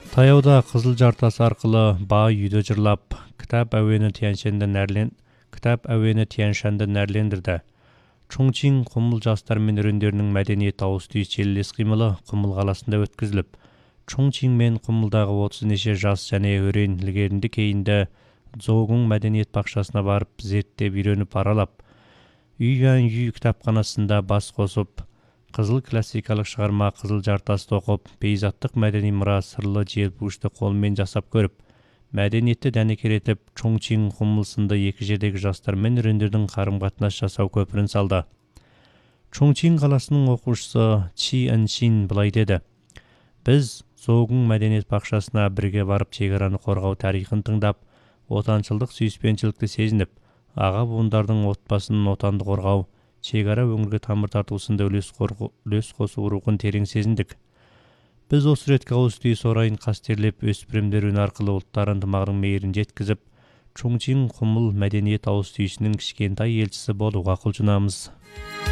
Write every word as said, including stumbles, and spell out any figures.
Таяуда Қызыл жартас арқылы бай үйді жырлап, кітап әуені Тяньшаньды нәрлен, кітап әуені Тяньшаньды нәрлендірді. Чоңчин құмыл жастар мен өрендерінің мәдениет ауыз-түйіс желілес қимылы Құмыл қаласында өткізіліп, Чоңчин мен Құмылдағы отыз неше жас және өрен ілгерінді кейінді Дзогун мәдениет бақшасына барып, зерттеп үйреніп аралап, үй-үй кітапханасында бас қосып, Қызыл классикалық шығарма Қызыл жартасты оқып, бейзаттық мәдени мұра сырлы желпуішті қолмен жасап көріп, мәдениетті дәнекер етіп, Чоңчин Құмыл сынды екі жердегі жастар мен өрендердің қарым-қатынас жасау көпірін салды. Чоңчин қаласының оқушысы Чи Ыншин былай деді: "Біз Дзогун мәдениет бақшасына бірге барып, шекараны қорғау тарихын тыңдап, отаншылдық сүйіспеншілікті сезініп, аға буындардың отбасын отанды қорғау, шекара өңірге тамыр тартусында үлес қосу рухын терең сезіндік. Біз осы ретке ауыз-түйіс орайын қастерлеп, өспірімдер үні арқылы ұлттар ынтымағының мейірін жеткізіп, Чоңчин Құмыл мәдениет ауыз-түйісінің кішкентай елшісі болуға құлшынамыз."